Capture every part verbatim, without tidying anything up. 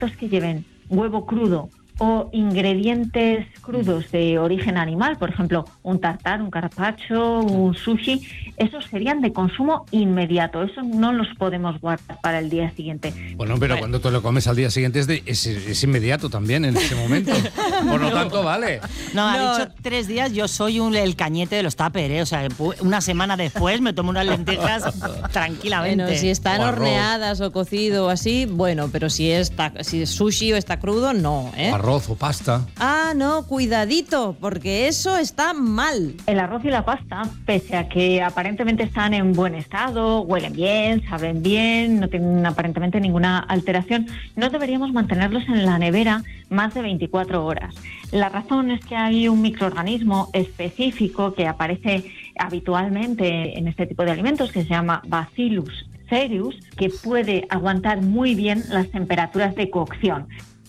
que lleven huevo crudo o ingredientes crudos de origen animal, por ejemplo, un tartar, un carpaccio, un sushi, esos serían de consumo inmediato. Eso no los podemos guardar para el día siguiente. Bueno, pero cuando tú lo comes al día siguiente es, de, es, es inmediato también en ese momento. Por lo tanto, vale. No, ha no. dicho tres días, yo soy un, el cañete de los tuppers, ¿eh? O sea, una semana después me tomo unas lentejas tranquilamente. Bueno, si están o horneadas o cocido o así, bueno, pero si es, ta, si es sushi o está crudo, no, ¿eh? Arroz o pasta. Ah, no, cuidadito, porque eso está mal. El arroz y la pasta, pese a que aparentemente están en buen estado, huelen bien, saben bien, no tienen aparentemente ninguna alteración, no deberíamos mantenerlos en la nevera más de veinticuatro horas. La razón es que hay un microorganismo específico que aparece habitualmente en este tipo de alimentos que se llama Bacillus cereus, que puede aguantar muy bien las temperaturas de cocción.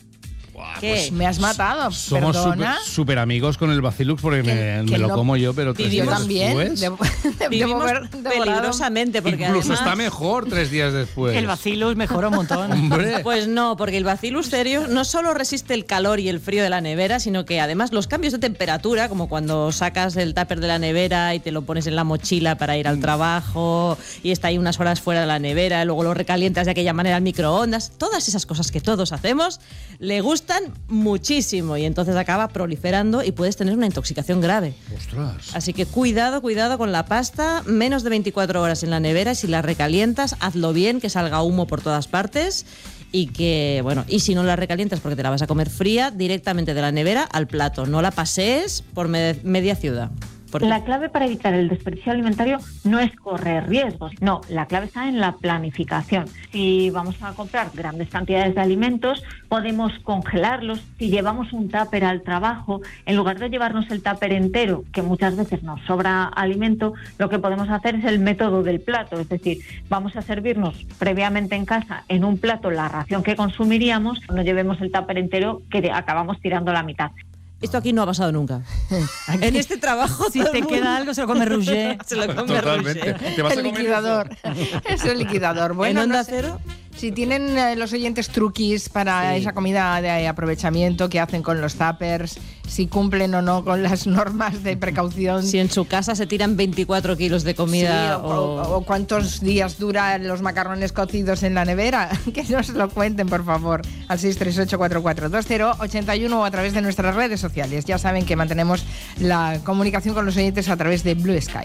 ¿Qué? Pues me has matado, somos perdona. Somos súper amigos con el Bacillus porque me, me lo no, como yo, pero tres días también, después... De, vivimos peligrosamente. Porque incluso además, está mejor tres días después. El Bacillus mejora un montón. Hombre. Pues no, porque el Bacillus cereus no solo resiste el calor y el frío de la nevera, sino que además los cambios de temperatura, como cuando sacas el tupper de la nevera y te lo pones en la mochila para ir al trabajo y está ahí unas horas fuera de la nevera, y luego lo recalientas de aquella manera al microondas, todas esas cosas que todos hacemos, le gustan muchísimo y entonces acaba proliferando y puedes tener una intoxicación grave. ¡Ostras! Así que cuidado, cuidado con la pasta, menos de veinticuatro horas en la nevera y si la recalientas, hazlo bien, que salga humo por todas partes y que, bueno, y si no la recalientas porque te la vas a comer fría, directamente de la nevera al plato, no la pasees por me- media ciudad. Porque la clave para evitar el desperdicio alimentario no es correr riesgos, no, la clave está en la planificación. Si vamos a comprar grandes cantidades de alimentos, podemos congelarlos. Si llevamos un tupper al trabajo, en lugar de llevarnos el tupper entero, que muchas veces nos sobra alimento, lo que podemos hacer es el método del plato, es decir, vamos a servirnos previamente en casa en un plato la ración que consumiríamos, no llevemos el tupper entero que acabamos tirando la mitad. Esto aquí no ha pasado nunca. Aquí, en este trabajo, si te queda algo, se lo come Roger. Se lo come Totalmente. Roger. ¿Te vas el a comer liquidador. Es el liquidador. Bueno, ¿En Onda no sé, Cero? si tienen eh, los oyentes truquis para Sí. esa comida de aprovechamiento que hacen con los tuppers, si cumplen o no con las normas de precaución. Si en su casa se tiran veinticuatro kilos de comida. Sí, o, o... o cuántos días duran los macarrones cocidos en la nevera. Que nos lo cuenten, por favor, al seis tres ocho cuatro cuatro dos cero ocho uno o a través de nuestras redes sociales. Ya saben que mantenemos la comunicación con los oyentes a través de Blue Sky.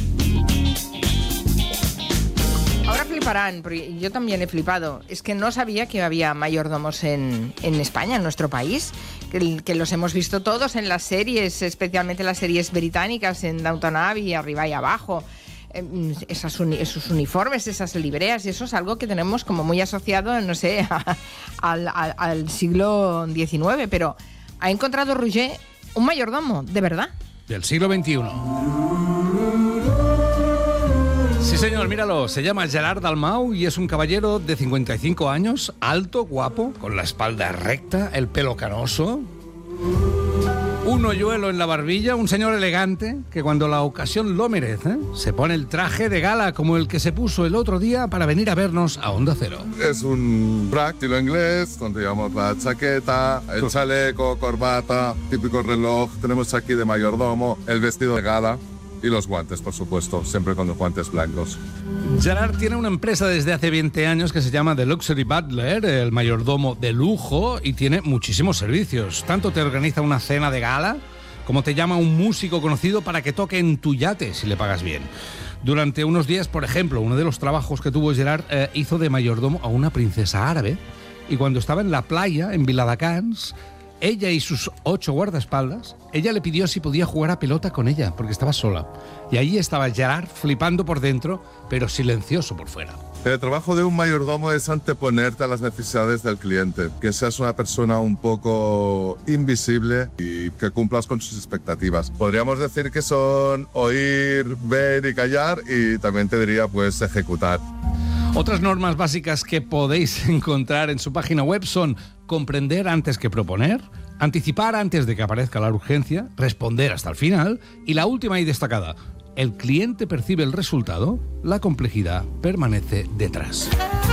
Ahora fliparán, porque yo también he flipado. Es que no sabía que había mayordomos en, en España, en nuestro país, que, que los hemos visto todos en las series, especialmente las series británicas, en Downton Abbey, arriba y abajo. Esas uni, esos uniformes, esas libreas, y eso es algo que tenemos como muy asociado, no sé, a, al, al, al siglo diecinueve, pero ha encontrado Roger un mayordomo, de verdad. Del siglo veintiuno. Sí, señor, míralo. Se llama Gerard Dalmau y es un caballero de cincuenta y cinco años, alto, guapo, con la espalda recta, el pelo canoso, un hoyuelo en la barbilla, un señor elegante que cuando la ocasión lo merece, se pone el traje de gala como el que se puso el otro día para venir a vernos a Onda Cero. Es un frac estilo inglés, donde llevamos la chaqueta, el chaleco, corbata, típico reloj, tenemos aquí de mayordomo, el vestido de gala y los guantes, por supuesto, siempre con los guantes blancos. Gerard tiene una empresa desde hace veinte años que se llama The Luxury Butler, el mayordomo de lujo, y tiene muchísimos servicios. Tanto te organiza una cena de gala, como te llama un músico conocido para que toque en tu yate, si le pagas bien. Durante unos días, por ejemplo, uno de los trabajos que tuvo Gerard eh, hizo de mayordomo a una princesa árabe, y cuando estaba en la playa, en Viladecans, ella y sus ocho guardaespaldas, ella le pidió si podía jugar a pelota con ella, porque estaba sola. Y ahí estaba Gerard flipando por dentro, pero silencioso por fuera. El trabajo de un mayordomo es anteponerte a las necesidades del cliente, que seas una persona un poco invisible y que cumplas con sus expectativas. Podríamos decir que son oír, ver y callar, y también te diría pues ejecutar. Otras normas básicas que podéis encontrar en su página web son comprender antes que proponer, anticipar antes de que aparezca la urgencia, responder hasta el final y la última y destacada, el cliente percibe el resultado, la complejidad permanece detrás.